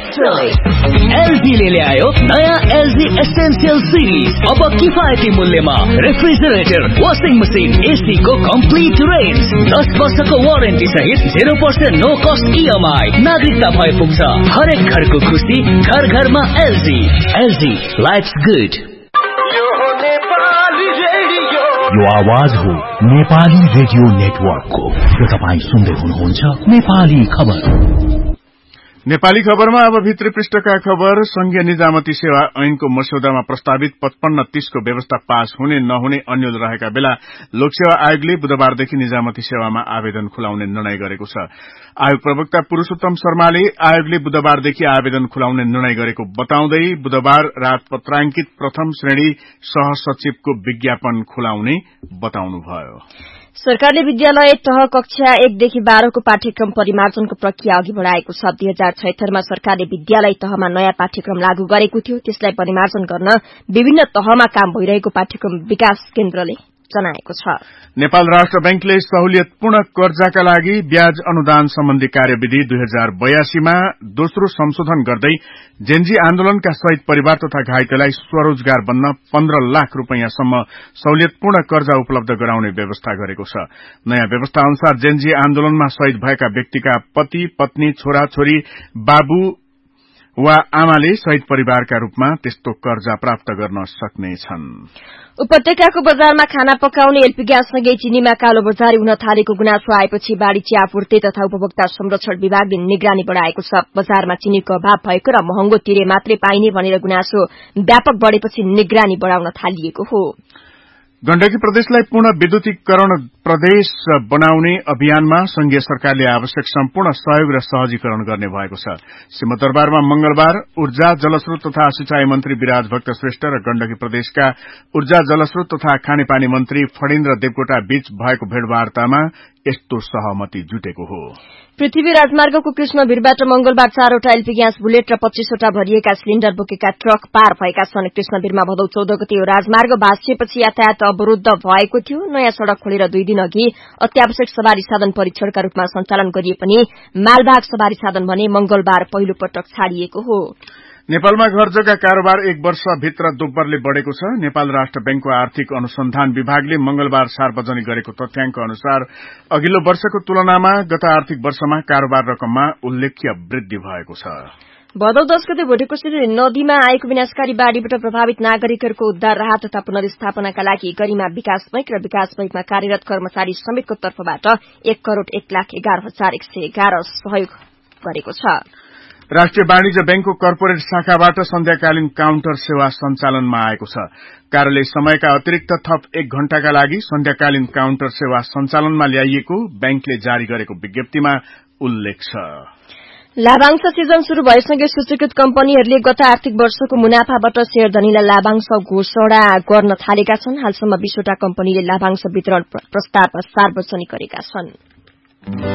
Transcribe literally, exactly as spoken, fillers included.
LG ले ल्यायो नयाँ एलजी एसेन्शियल सिरिज। अब किफायती मूल्यमा रेफ्रिजरेटर, वाशिङ मसिन, एसी को कम्प्लिट रेन्ज, दस वर्षको वारेन्टी सहित zero percent no cost EMI. नागरिकता भए पुग्छ हरेक घरको खुसी, घर घरमा एलजी। LG lives good. यो आवाज हो नेपाली रेडियो नेटवर्कको। यो तपाईँ सुन्दै हुनुहुन्छ नेपाली खबर। नेपाली खबरमा अब भित्री पृष्ठका खबर। संघीय निजामती सेवा ऐनको मस्यौदामा प्रस्तावित पचपन्न तीसको व्यवस्था पास हुने नहुने अन्यल रहेका बेला लोकसेवा आयोगले बुधबारदेखि निजामती सेवामा आवेदन खुलाउने निर्णय गरेको छ। आयोग प्रवक्ता पुरूषोत्तम शर्माले आयोगले बुधबारदेखि आवेदन खुलाउने निर्णय गरेको बताउँदै बुधबार रात पत्रांकित प्रथम श्रेणी सहसचिवको विज्ञापन खुलाउने बताउनुभयो। सरकारले विद्यालय तह कक्षा एकदेखि बाह्रको पाठ्यक्रम परिमार्जनको प्रक्रिया अघि बढ़ाएको छ। दुई हजार छयत्तरमा सरकारले विद्यालय तहमा नयाँ पाठ्यक्रम लागू गरेको थियो। त्यसलाई परिमार्जन गर्न विभिन्न तहमा काम भइरहेको पाठ्यक्रम विकास केन्द्रले जनाएको छ। नेपाल राष्ट्र बैंकले सहुलियतपूर्ण कर्जाका लागि ब्याज अनुदान सम्बन्धी कार्यविधि दुई हजार बयासीमा दोस्रो संशोधन गर्दै जेन्जी आन्दोलनका शहीद परिवार तथा घाइतेलाई स्वरोजगार बन्न पन्ध्र लाख रूपियाँसम्म सहुलियतपूर्ण कर्जा उपलब्ध गराउने व्यवस्था गरेको छ। नयाँ व्यवस्था अनुसार जेन्जी आन्दोलनमा शहीद भएका व्यक्तिका पति, पत्नी, छोरा छोरी, बाबु वा आमाले शहीद परिवारका रूपमा त्यस्तो कर्जा प्राप्त गर्न सक्नेछन्। उपत्यकाको बजारमा खाना पकाउने एलपी ग्याससँगै चिनीमा कालो बजारी हुन थालेको गुनासो आएपछि वाणिज्य आपूर्ति तथा उपभोक्ता संरक्षण विभागले निगरानी बढ़ाएको छ। बजारमा चिनीको अभाव भएको र महँगो तिरे मात्रै पाइने भनेर गुनासो व्यापक बढ़ेपछि निगरानी बढ़ाउन थालिएको हो। गण्डकी प्रदेशलाई पूर्ण विद्युतीकरण प्रदेश बनाउने अभियानमा संघीय सरकारले आवश्यक सम्पूर्ण सहयोग र सहजीकरण गर्ने भएको छ। सिंहदरबारमा मंगलबार ऊर्जा, जलस्रोत तथा सिंचाई मन्त्री विराज भक्त श्रेष्ठ र गण्डकी प्रदेशका ऊर्जा, जलस्रोत तथा खानेपानी मन्त्री फणीन्द्र देवकोटा बीच भएको भेटवार्तामा यस्तो सहमति जुटेको हो। पृथ्वी राजमार्गको कृष्णवीरबाट मंगलबार चारवटा एलपी ग्यास बुलेट र पच्चीसवटा भरिएका सिलिण्डर बोकेका ट्रक पार भएका छन्। कृष्णवीरमा भदौ चौध गते यो राजमार्ग भाँचिएपछि यातायात अवरूद्ध भएको थियो। नयाँ सड़क खोलेर दुई दिन अघि अत्यावश्यक सवारी साधन परीक्षणका रूपमा सञ्चालन गरिए पनि मालवाहक सवारी साधन भने मंगलबार पहिलो पटक छाडिएको हो। नेपालमा घर जग्गा कारोबार एक वर्षभित्र दोब्बरले बढ़ेको छ। नेपाल राष्ट्र बैंकको आर्थिक अनुसन्धान विभागले मंगलबार सार्वजनिक गरेको तथ्याङ्क अनुसार अघिल्लो वर्षको तुलनामा गत आर्थिक वर्षमा कारोबार रकममा उल्लेख्य वृद्धि भएको छ। भदौ दश गते भोटेकोशी नदीमा आएको विनाशकारी बाढ़ीबाट प्रभावित नागरिकहरूको उद्धार, राहत तथा पुनर्स्थापनाका लागि गरिमा विकास बैंक र विकास बैंकमा कार्यरत कर्मचारी समेतको तर्फबाट एक करोड़ एक लाख एघार हजार एक सय एघार सहयोग गरेको छ। राष्ट्रिय वाणिज्य बैंकको कर्पोरेट शाखाबाट सन्ध्याकालीन काउन्टर सेवा सञ्चालनमा आएको छ। कार्यालय समयका अतिरिक्त थप एक घण्टाका लागि सन्ध्याकालीन काउन्टर सेवा सञ्चालनमा ल्याइएको बैंकले जारी गरेको विज्ञप्तिमा उल्लेख छ। लाभांश सिजन शुरू भएसँगै सूचीकृत कम्पनीहरूले गत आर्थिक वर्षको मुनाफाबाट शेयरधनीलाई लाभांश घोषणा गर्न थालेका छन्। हालसम्म बीसवटा कम्पनीले लाभांश वितरण प्रस्ताव सार्वजनिक गरेका छन्।